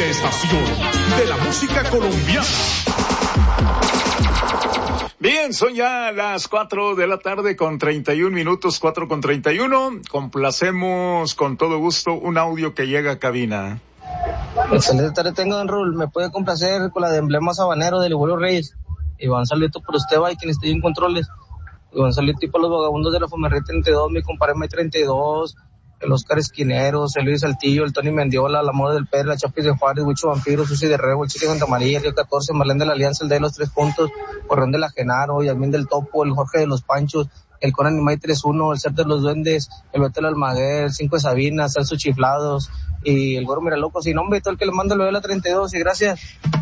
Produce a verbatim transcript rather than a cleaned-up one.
estación de la música colombiana. Bien, son ya las cuatro de la tarde con treinta y un minutos, cuatro con treinta y uno. Complacemos con todo gusto un audio que llega a cabina. Excelente tarde tengo, don Raúl. Me puede complacer con la de Emblema Sabanero del Abuelo Reyes. Iván Salito por usted va y quien esté en controles. Iván Salito y para los vagabundos de la Fomerrey treinta y dos, mi compadre May treinta y dos, el Oscar Esquineros, el Luis Saltillo, el Tony Mendiola, la Moda del Pérez, la Chapis de Juárez, Huicho Vampiro, Susi de Rebo, el Chique de Santa María, el Río catorce, Marlén de la Alianza, el de los Tres Puntos, Corrón de la Genaro, Yasmín del Topo, el Jorge de los Panchos, el Conan y May tres uno, el Ser de los Duendes, el Betel Almaguer, el Cinco de Sabina, Celso Chiflados y el Gorro Miralocos. Y nombre, todo el que le manda lo de la treinta y dos y gracias.